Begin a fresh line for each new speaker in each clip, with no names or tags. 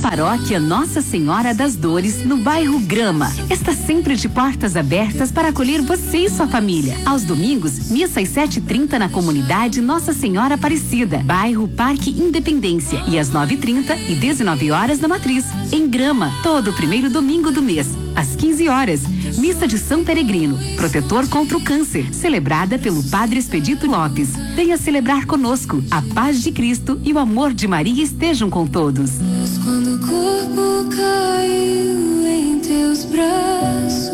Paróquia Nossa Senhora das Dores, no bairro Grama, está sempre de portas abertas para acolher você e sua família. Aos domingos, missa às 7h30 na comunidade Nossa Senhora Aparecida, bairro Parque Independência, e às 9h30 e 19h na Matriz. Em Grama, todo primeiro domingo do mês, às 15h, missa de São Peregrino, protetor contra o câncer, celebrada pelo Padre Expedito Lopes. Venha celebrar conosco. A paz de Cristo e o amor de Maria estejam com todos.
Quando o corpo caiu em teus braços.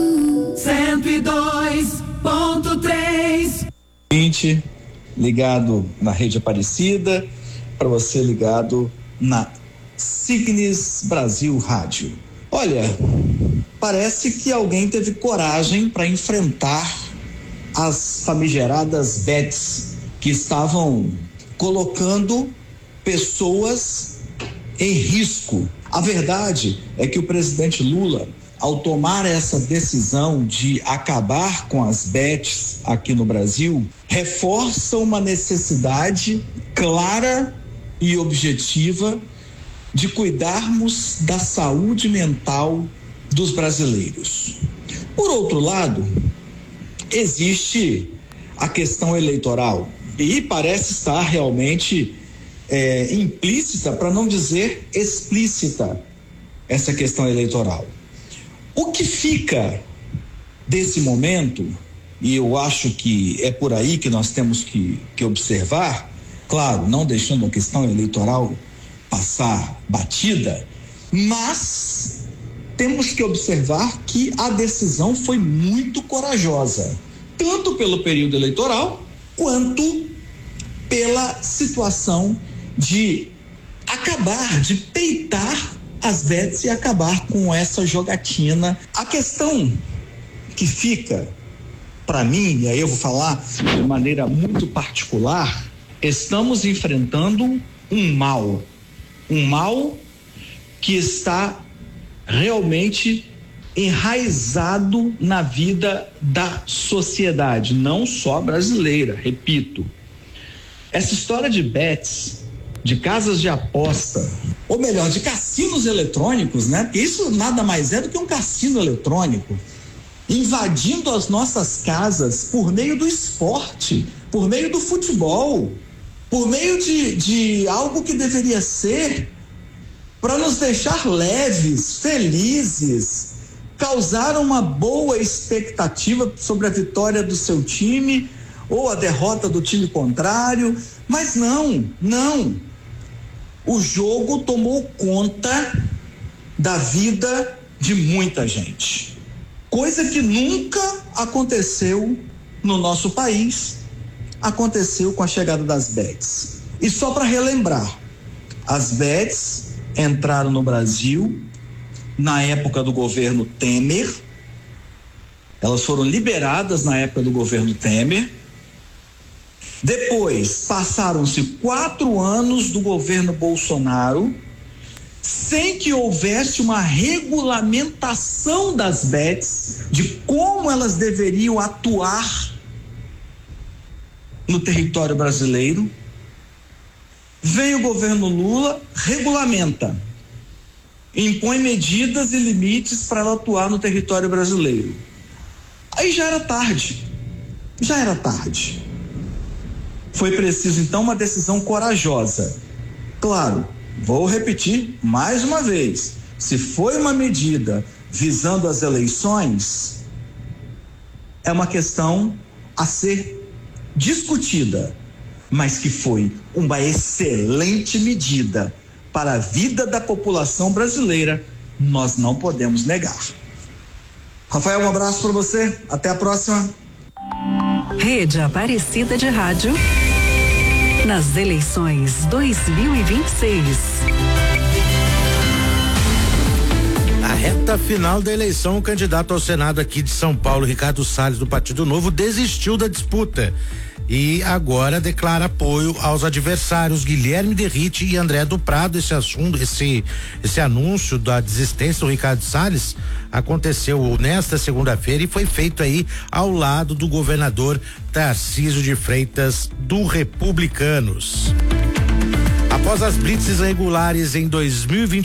102.3. Gente ligado na Rede Aparecida, para você ligado na Signes Brasil Rádio. Olha, parece que alguém teve coragem para enfrentar as famigeradas bets que estavam colocando pessoas em risco. A verdade é que o presidente Lula, ao tomar essa decisão de acabar com as bets aqui no Brasil, reforça uma necessidade clara e objetiva de cuidarmos da saúde mental dos brasileiros. Por outro lado, existe a questão eleitoral e parece estar realmente implícita, para não dizer explícita, essa questão eleitoral. O que fica desse momento, e eu acho que é por aí que nós temos que observar, claro, não deixando a questão eleitoral passar batida, mas temos que observar que a decisão foi muito corajosa, tanto pelo período eleitoral quanto pela situação de acabar, de peitar as bets e acabar com essa jogatina. A questão que fica para mim, e aí eu vou falar de maneira muito particular, estamos enfrentando um mal que está realmente enraizado na vida da sociedade, não só brasileira, repito. Essa história de bets, de casas de aposta, ou melhor, de cassinos eletrônicos, né? Porque isso nada mais é do que um cassino eletrônico, invadindo as nossas casas por meio do esporte, por meio do futebol, por meio de algo que deveria ser para nos deixar leves, felizes, causar uma boa expectativa sobre a vitória do seu time ou a derrota do time contrário, mas não. O jogo tomou conta da vida de muita gente, coisa que nunca aconteceu no nosso país, aconteceu com a chegada das bets. E só para relembrar, as bets entraram no Brasil na época do governo Temer, elas foram liberadas na época do governo Temer. Depois passaram-se 4 anos do governo Bolsonaro sem que houvesse uma regulamentação das bets, de como elas deveriam atuar no território brasileiro. Vem o governo Lula, regulamenta, impõe medidas e limites para ela atuar no território brasileiro. Aí já era tarde. Foi preciso então uma decisão corajosa. Claro, vou repetir mais uma vez, se foi uma medida visando as eleições, é uma questão a ser discutida, mas que foi uma excelente medida para a vida da população brasileira, nós não podemos negar. Rafael, um abraço para você, até a próxima.
Rede Aparecida de Rádio, nas eleições 2026.
Na reta final da eleição, o candidato ao Senado aqui de São Paulo, Ricardo Salles, do Partido Novo, desistiu da disputa e agora declara apoio aos adversários Guilherme Derrite e André do Prado. Esse anúncio da desistência do Ricardo Salles aconteceu nesta segunda-feira e foi feito aí ao lado do governador Tarcísio de Freitas, do Republicanos. Após as blitzes regulares em 2020